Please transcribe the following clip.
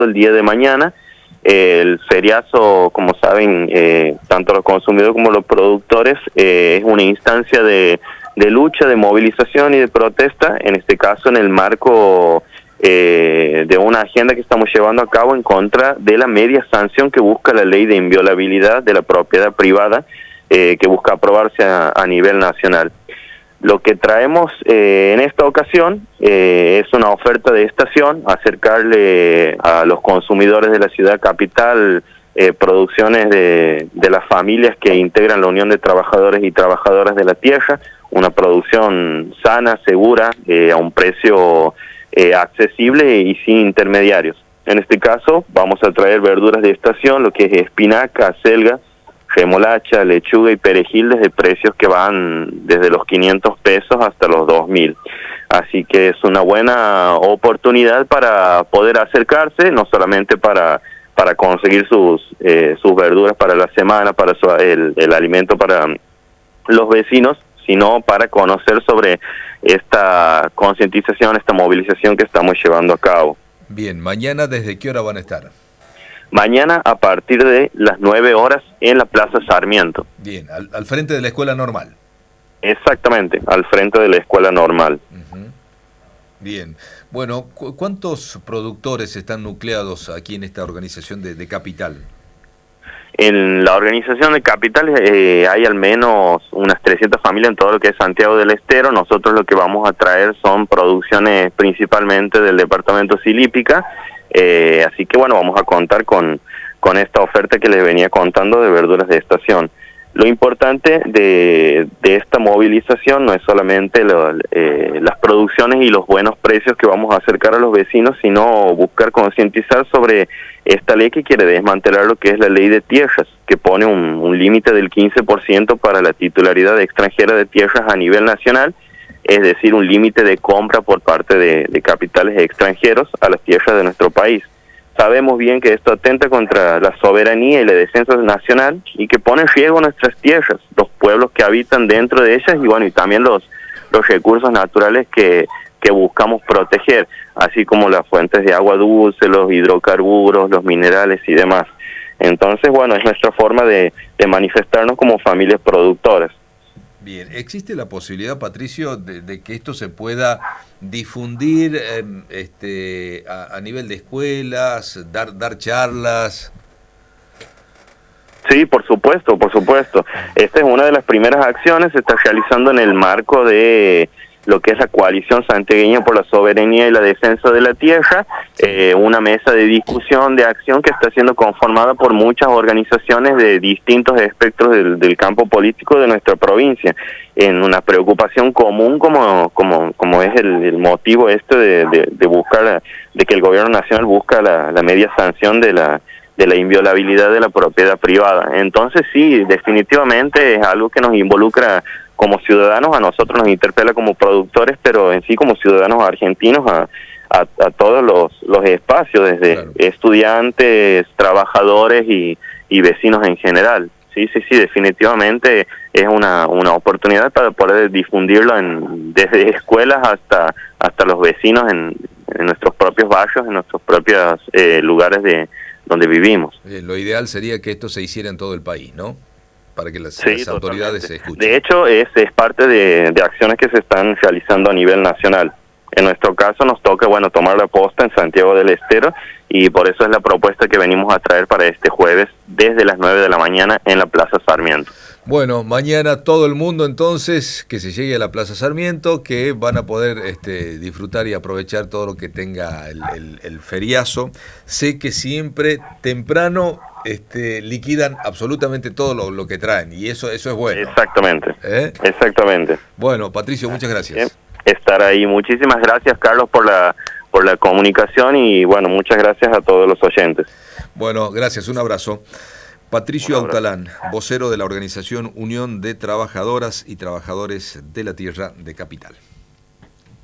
el día de mañana. El feriazo, como saben, tanto los consumidores como los productores, es una instancia de lucha, de movilización y de protesta, en este caso en el marco de una agenda que estamos llevando a cabo en contra de la media sanción que busca la ley de inviolabilidad de la propiedad privada, que busca aprobarse a nivel nacional. Lo que traemos en esta ocasión es una oferta de estación, acercarle a los consumidores de la ciudad capital producciones de las familias que integran la Unión de Trabajadores y Trabajadoras de la Tierra, una producción sana, segura, a un precio accesible y sin intermediarios. En este caso vamos a traer verduras de estación, lo que es espinaca, acelga, remolacha, lechuga y perejil, desde precios que van desde los 500 pesos hasta los 2.000. Así que es una buena oportunidad para poder acercarse, no solamente para conseguir sus verduras para la semana, para el alimento para los vecinos, sino para conocer sobre esta concientización, esta movilización que estamos llevando a cabo. Bien, mañana, ¿desde qué hora van a estar? Mañana a partir de las 9 horas en la Plaza Sarmiento. Bien, al frente de la escuela normal. Exactamente, al frente de la escuela normal. Bien, bueno, ¿cuántos productores están nucleados aquí en esta organización de Capital? En la organización de Capital hay al menos unas 300 familias en todo lo que es Santiago del Estero. Nosotros lo que vamos a traer son producciones principalmente del departamento Silípica. Así que bueno, vamos a contar con esta oferta que les venía contando de verduras de estación. Lo importante de esta movilización no es solamente las producciones y los buenos precios que vamos a acercar a los vecinos, sino buscar concientizar sobre esta ley que quiere desmantelar lo que es la ley de tierras, que pone un límite del 15% para la titularidad extranjera de tierras a nivel nacional, es decir, un límite de compra por parte de capitales extranjeros a las tierras de nuestro país. Sabemos bien que esto atenta contra la soberanía y la defensa nacional y que pone en riesgo nuestras tierras, los pueblos que habitan dentro de ellas y bueno, y también los recursos naturales que buscamos proteger, así como las fuentes de agua dulce, los hidrocarburos, los minerales y demás. Entonces, bueno, es nuestra forma de manifestarnos como familias productoras. Bien, ¿existe la posibilidad, Patricio, de que esto se pueda difundir a nivel de escuelas, dar charlas? Sí, por supuesto, por supuesto. Esta es una de las primeras acciones, se está realizando en el marco de lo que es la Coalición Santiagueña por la Soberanía y la Defensa de la Tierra, una mesa de discusión, de acción que está siendo conformada por muchas organizaciones de distintos espectros del campo político de nuestra provincia, en una preocupación común como es el motivo de buscar, de que el gobierno nacional busca la media sanción de la inviolabilidad de la propiedad privada. Entonces sí, definitivamente es algo que nos involucra como ciudadanos, a nosotros nos interpela como productores, pero en sí como ciudadanos argentinos a todos los espacios, desde claro, estudiantes, trabajadores y vecinos en general. Sí, definitivamente es una oportunidad para poder difundirlo desde escuelas hasta los vecinos en nuestros propios barrios, en nuestros propios lugares donde vivimos. Lo ideal sería que esto se hiciera en todo el país, ¿no? Para que las autoridades se escuchen. De hecho, es parte de acciones que se están realizando a nivel nacional. En nuestro caso nos toca, tomar la posta en Santiago del Estero y por eso es la propuesta que venimos a traer para este jueves desde las 9 de la mañana en la Plaza Sarmiento. Bueno, mañana todo el mundo entonces que se llegue a la Plaza Sarmiento, que van a poder disfrutar y aprovechar todo lo que tenga el feriazo. Sé que siempre temprano liquidan absolutamente todo lo que traen y eso es bueno. Exactamente, exactamente. Bueno, Patricio, muchas gracias. Estar ahí. Muchísimas gracias, Carlos, por la comunicación y bueno, muchas gracias a todos los oyentes. Bueno, gracias, un abrazo. Patricio Autalán, vocero de la organización Unión de Trabajadoras y Trabajadores de la Tierra de Capital.